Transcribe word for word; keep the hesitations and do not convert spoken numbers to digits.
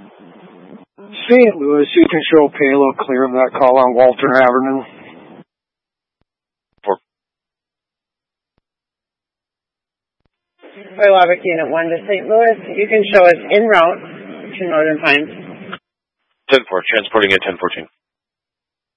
Saint Louis, you can show payload clear of that call on Walter Haverman. For Roy Lubbock, Unit one to Saint Louis, you can show us en route to Northern Pines. ten four, transporting at ten fourteen.